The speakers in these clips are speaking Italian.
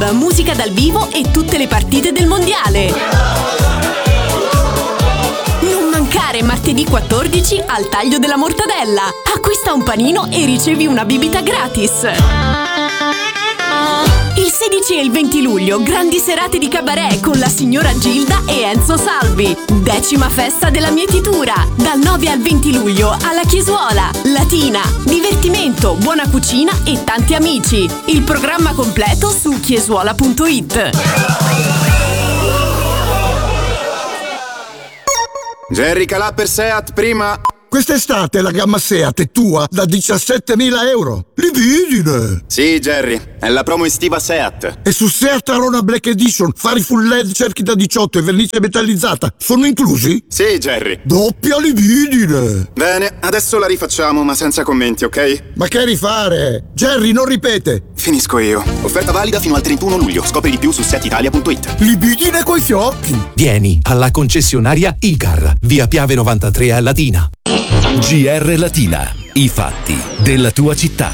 La musica dal vivo e tutte le partite del mondiale. Non mancare martedì 14 al taglio della mortadella. Acquista un panino e ricevi una bibita gratis. Il 16 e il 20 luglio, grandi serate di cabaret con la signora Gilda e Enzo Salvi. 10ª festa della mietitura, dal 9 al 20 luglio alla Chiesuola. Latina, divertimento, buona cucina e tanti amici. Il programma completo su chiesuola.it. Jerry Calà per Seat prima. Quest'estate la gamma Seat è tua da 17.000 euro. Libidine! Sì, Jerry, è la promo estiva Seat. E su Seat Arona Black Edition, fari full LED, cerchi da 18 e vernice metallizzata sono inclusi? Sì, Jerry. Doppia libidine! Bene, adesso la rifacciamo, ma senza commenti, ok? Ma che rifare? Jerry, non ripete! Finisco io. Offerta valida fino al 31 luglio. Scopri di più su setitalia.it. Libidine coi fiocchi! Vieni alla concessionaria Icar, via Piave 93 a Latina. GR Latina, i fatti della tua città.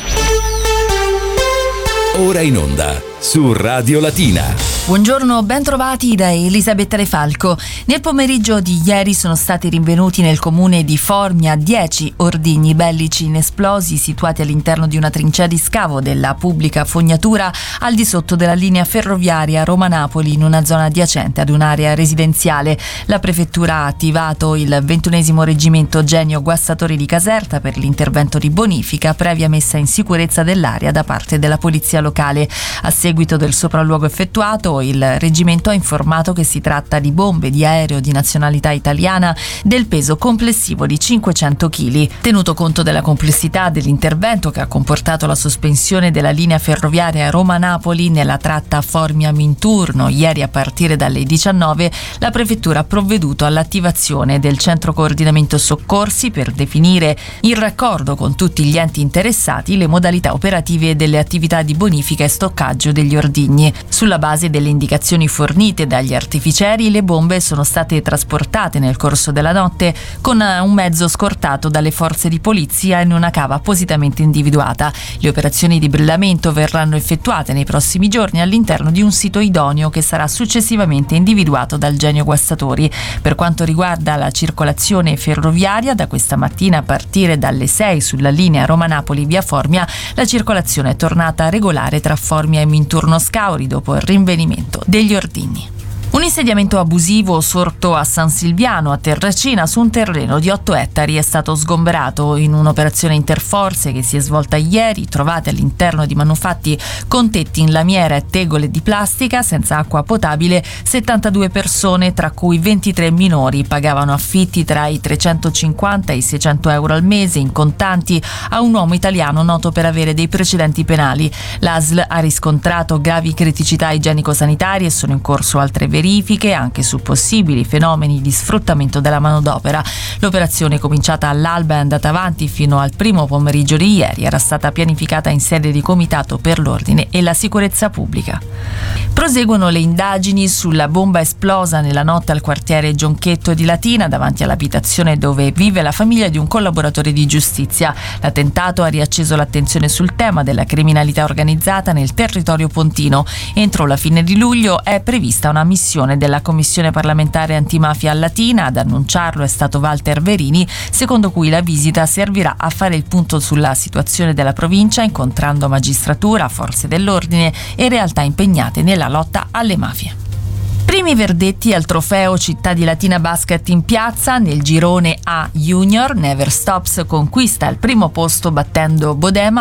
Ora in onda su Radio Latina. Buongiorno, ben trovati da Elisabetta De Falco. Nel pomeriggio di ieri sono stati rinvenuti nel comune di Formia 10 ordigni bellici inesplosi situati all'interno di una trincea di scavo della pubblica fognatura al di sotto della linea ferroviaria Roma-Napoli in una zona adiacente ad un'area residenziale. La prefettura ha attivato il 21° reggimento Genio Guastatori di Caserta per l'intervento di bonifica previa messa in sicurezza dell'area da parte della polizia locale. A seguito del sopralluogo effettuato, il reggimento ha informato che si tratta di bombe di aereo di nazionalità italiana del peso complessivo di 500 kg. Tenuto conto della complessità dell'intervento che ha comportato la sospensione della linea ferroviaria Roma-Napoli nella tratta Formia-Minturno ieri a partire dalle 19, la prefettura ha provveduto all'attivazione del centro coordinamento soccorsi per definire in raccordo con tutti gli enti interessati le modalità operative delle attività di bonifica e stoccaggio degli ordigni. Sulla base delle indicazioni fornite dagli artificieri, le bombe sono state trasportate nel corso della notte con un mezzo scortato dalle forze di polizia in una cava appositamente individuata. Le operazioni di brillamento verranno effettuate nei prossimi giorni all'interno di un sito idoneo che sarà successivamente individuato dal Genio Guastatori. Per quanto riguarda la circolazione ferroviaria, da questa mattina a partire dalle 6 sulla linea Roma-Napoli via Formia, la circolazione è tornata regolare tra Formia e Minturno Scauri dopo il rinvenimento degli ordigni. Un insediamento abusivo sorto a San Silviano, a Terracina, su un terreno di 8 ettari è stato sgomberato in un'operazione interforze che si è svolta ieri. Trovate all'interno di manufatti con tetti in lamiera e tegole di plastica senza acqua potabile 72 persone, tra cui 23 minori. Pagavano affitti tra i 350 e i 600 euro al mese in contanti a un uomo italiano noto per avere dei precedenti penali. L'ASL ha riscontrato gravi criticità igienico-sanitarie e sono in corso altre verifiche anche su possibili fenomeni di sfruttamento della manodopera. L'operazione, cominciata all'alba e andata avanti fino al primo pomeriggio di ieri, era stata pianificata in sede di Comitato per l'Ordine e la Sicurezza Pubblica. Proseguono le indagini sulla bomba esplosa nella notte al quartiere Gionchetto di Latina, davanti all'abitazione dove vive la famiglia di un collaboratore di giustizia. L'attentato ha riacceso l'attenzione sul tema della criminalità organizzata nel territorio pontino. Entro la fine di luglio è prevista una missione della Commissione parlamentare antimafia a Latina. Ad annunciarlo è stato Walter Verini, secondo cui la visita servirà a fare il punto sulla situazione della provincia, incontrando magistratura, forze dell'ordine e realtà impegnate nella lotta alle mafie. Primi verdetti al trofeo Città di Latina Basket in piazza. Nel girone A Junior, Never Stops conquista il primo posto battendo Bodema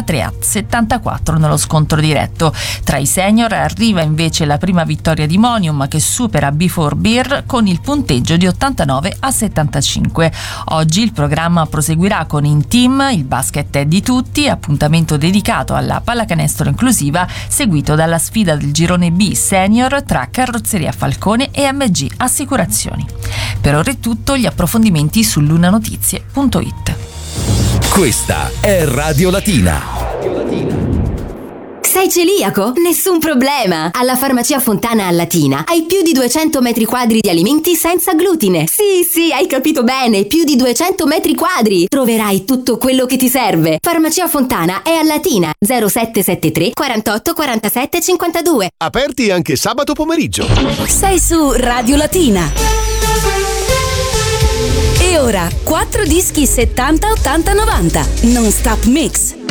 83-74 nello scontro diretto. Tra i senior arriva invece la prima vittoria di Monium, che supera Before Beer con il punteggio di 89-75. Oggi il programma proseguirà con In Team, il basket è di tutti, appuntamento dedicato alla pallacanestro inclusiva, seguito dalla sfida del girone B Senior tra Carrozzeria Falcone e MG Assicurazioni. Per ora è tutto, gli approfondimenti su lunanotizie.it. Questa è Radio Latina. Sei celiaco? Nessun problema! Alla Farmacia Fontana a Latina hai più di 200 metri quadri di alimenti senza glutine. Sì, hai capito bene, più di 200 metri quadri. Troverai tutto quello che ti serve. Farmacia Fontana è a Latina, 0773 48 47 52. Aperti anche sabato pomeriggio. Sei su Radio Latina. E ora 4 dischi 70 80 90 non stop mix.